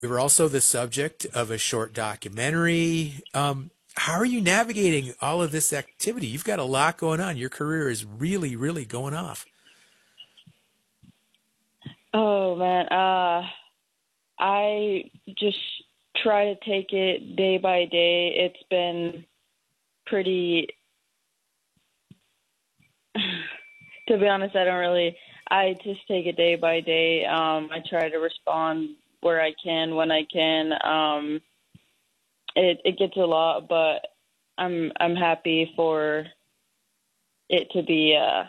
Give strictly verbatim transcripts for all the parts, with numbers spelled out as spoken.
We were also the subject of a short documentary. Um, how are you navigating all of this activity? You've got a lot going on. Your career is really, really going off. Oh man, uh, I just try to take it day by day. It's been pretty, to be honest, I don't really, I just take it day by day. Um, I try to respond where I can, when I can. Um, it, it gets a lot, but I'm, I'm happy for it to be, uh,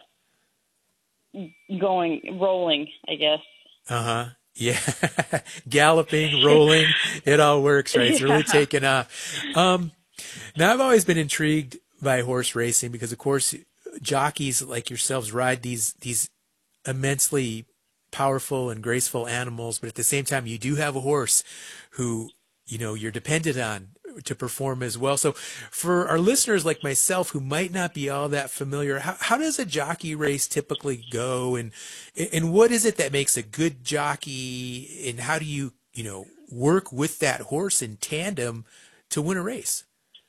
going, rolling, I guess. Uh-huh. Yeah. Galloping, rolling, it all works, right? It's really Yeah. taken off. Um, now I've always been intrigued by horse racing because of course jockeys like yourselves ride these these immensely powerful and graceful animals, but at the same time you do have a horse who, you know, you're dependent on to perform as well. So for our listeners like myself who might not be all that familiar, how, how does a jockey race typically go, and and what is it that makes a good jockey, and how do you, you know, work with that horse in tandem to win a race?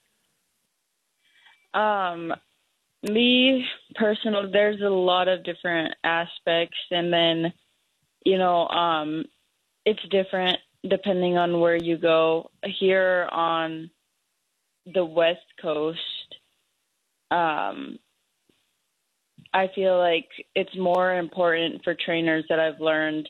Um, Me personally, there's a lot of different aspects, and then, you know, um, it's different depending on where you go. Here on the West Coast, um, I feel like it's more important for trainers that I've learned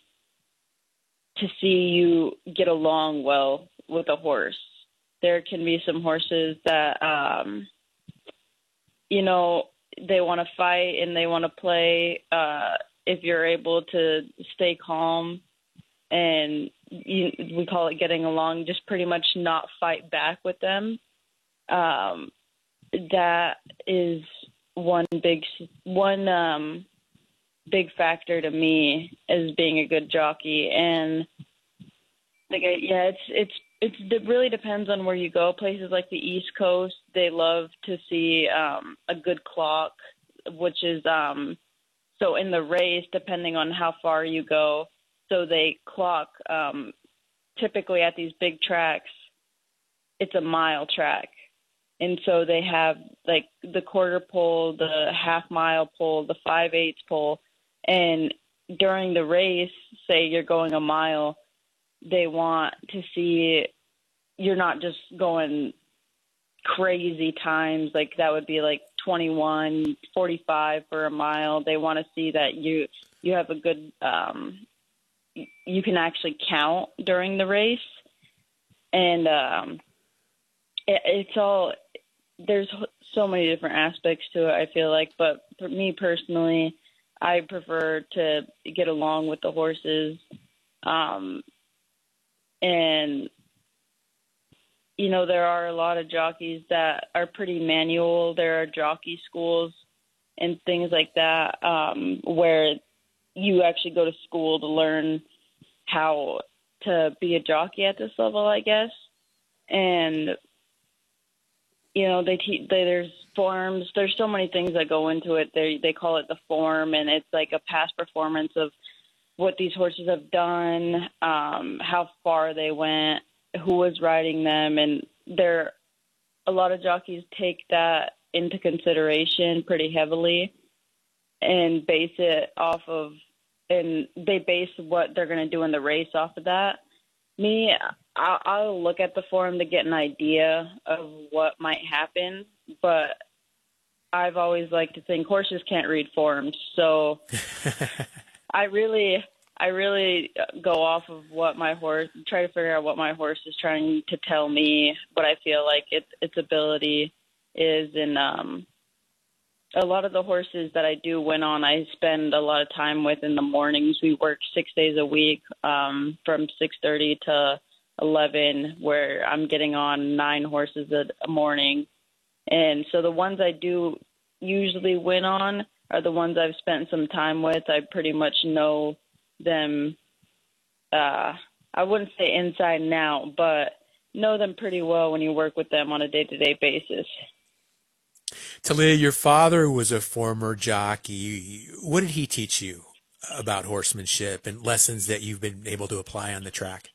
to see you get along well with a horse. There can be some horses that, um, you know, they want to fight and they want to play. Uh, if you're able to stay calm and you, we call it getting along, just pretty much not fight back with them. Um, that is one big one um, big factor to me as being a good jockey. And like, I, yeah, it's it's it's it really depends on where you go. Places like the East Coast, they love to see um, a good clock, which is um, so in the race, depending on how far you go, so they clock um, typically at these big tracks. It's a mile track, and so they have like the quarter pole, the half mile pole, the five eighths pole, and during the race, say you're going a mile, they want to see you're not just going crazy times. Like that would be like twenty-one forty-five for a mile. They want to see that you you have a good um you can actually count during the race. And um it, it's all there's so many different aspects to it, I feel like, but for me personally, I prefer to get along with the horses. um and you know, there are a lot of jockeys that are pretty manual. There are jockey schools and things like that, um, where you actually go to school to learn how to be a jockey at this level, I guess. And, you know, they, te- they there's forms. There's so many things that go into it. They they call it the form, and it's like a past performance of what these horses have done, um, how far they went, who was riding them, and there a lot of jockeys take that into consideration pretty heavily and base it off of, and they base what they're going to do in the race off of that. Me, I'll, I'll look at the form to get an idea of what might happen, but I've always liked to think horses can't read forms, so I really I really go off of what my horse, try to figure out what my horse is trying to tell me, what I feel like its its ability is. And um, a lot of the horses that I do win on, I spend a lot of time with in the mornings. We work six days a week, um, from six thirty to eleven, where I'm getting on nine horses a, a morning. And so the ones I do usually win on are the ones I've spent some time with. I pretty much know them, uh, I wouldn't say inside and out, but know them pretty well when you work with them on a day-to-day basis. Talia, your father was a former jockey. What did he teach you about horsemanship and lessons that you've been able to apply on the track?